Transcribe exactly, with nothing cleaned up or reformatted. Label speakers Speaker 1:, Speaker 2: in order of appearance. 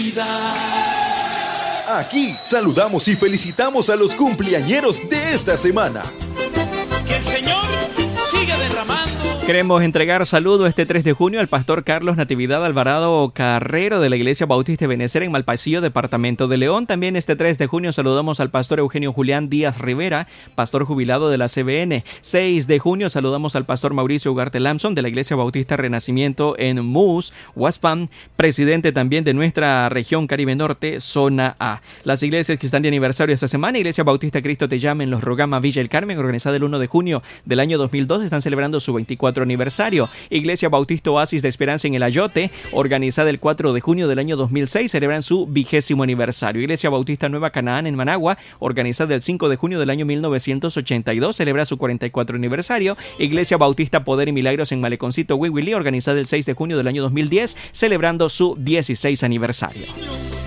Speaker 1: Navidad.
Speaker 2: Aquí saludamos y felicitamos a los cumpleañeros de esta semana.
Speaker 1: Que el Señor siga derramando.
Speaker 3: Queremos entregar saludo este tres de junio al pastor Carlos Natividad Alvarado Carrero de la Iglesia Bautista de Benecer en Malpaisillo, departamento de León. También este tres de junio saludamos al pastor Eugenio Julián Díaz Rivera, pastor jubilado de la C B N. seis de junio saludamos al pastor Mauricio Ugarte Lamson de la Iglesia Bautista Renacimiento en Mus, Huaspán, presidente también de nuestra región Caribe Norte, zona A. Las iglesias que están de aniversario esta semana: Iglesia Bautista Cristo Te Llama en Los Rogama, Villa El Carmen, organizada el uno de junio del año dos mil dos, están celebrando su veinticuatro aniversario. Iglesia Bautista Oasis de Esperanza en El Ayote, organizada el cuatro de junio del año dos mil seis, celebran su vigésimo aniversario. Iglesia Bautista Nueva Canaán en Managua, organizada el cinco de junio del año mil novecientos ochenta y dos, celebra su cuarenta y cuatro aniversario. Iglesia Bautista Poder y Milagros en Maleconcito, Huihuilí, organizada el seis de junio del año dos mil diez, celebrando su dieciséis aniversario.